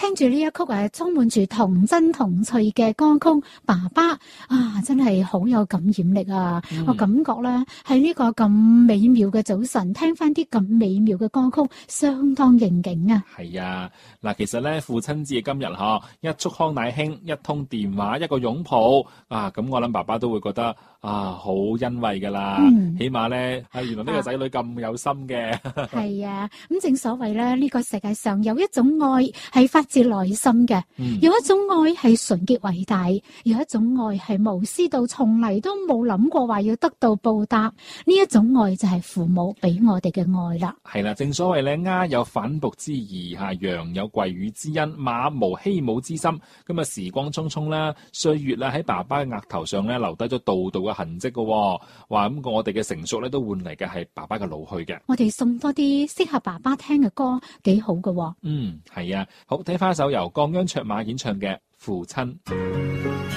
聽住呢一曲充滿住童真童趣嘅歌曲，爸爸啊，真係好有感染力啊！我感覺咧喺呢個咁美妙嘅早晨，聽翻啲咁美妙嘅歌曲，相當應景啊！ 係啊，嗱，其實咧父親節今日嗬，一束康乃馨，一通電話，一個擁抱啊，咁我諗爸爸都會覺得啊好欣慰噶啦，起碼咧原來呢個仔女咁有心嘅。 係啊，咁正所謂咧，呢個世界上有一種愛係發自內心嘅，有一種愛係純潔偉大，有一種愛係無私到從嚟都冇諗過話要得到報答，呢一種愛就係父母俾我哋嘅愛啦。 係啦，正所謂咧，鴉有反哺之義，羊有跪乳之恩，馬無欺母之心。咁啊，時光匆匆啦，歲月啦喺爸爸嘅額頭上咧留低咗道道嘅痕跡嘅。話咁我哋嘅成熟咧都換嚟嘅係爸爸嘅老去嘅。 我哋送多啲適合爸爸聽嘅歌，幾好嘅。 係啊，好，睇翻一首由鋼秧卓馬演唱嘅《父親》。